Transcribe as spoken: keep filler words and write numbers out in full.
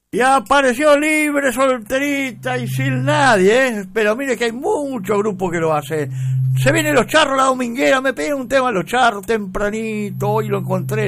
Y apareció libre, solterita y sin nadie, ¿eh? Pero mire que hay muchos grupos que lo hacen. Se vienen los charros, la dominguera, me piden un tema de los charros tempranito, hoy lo encontré